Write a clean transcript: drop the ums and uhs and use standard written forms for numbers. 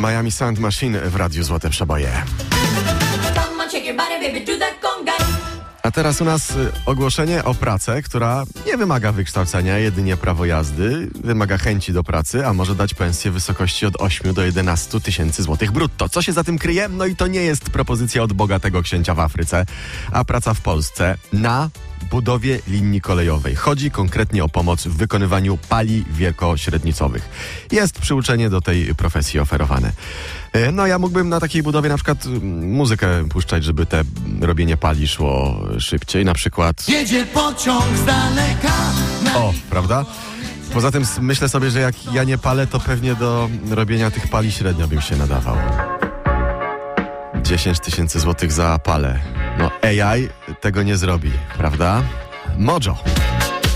Miami Sound Machine w Radiu Złote Przeboje. A teraz u nas ogłoszenie o pracę, która nie wymaga wykształcenia, jedynie prawo jazdy, wymaga chęci do pracy, a może dać pensję w wysokości od 8 do 11 tysięcy złotych brutto. Co się za tym kryje? No i to nie jest propozycja od bogatego księcia w Afryce, a praca w Polsce na budowie linii kolejowej. Chodzi konkretnie o pomoc w wykonywaniu pali wielkośrednicowych. Jest przyuczenie do tej profesji oferowane. No ja mógłbym na takiej budowie na przykład muzykę puszczać, żeby te robienie pali szło szybciej. Na przykład... Jedzie pociąg z daleka. O, prawda? Poza tym myślę sobie, że jak ja nie palę, to pewnie do robienia tych pali średnio bym się nadawał. 10 tysięcy złotych za palę. No AI tego nie zrobi, prawda? Mojo.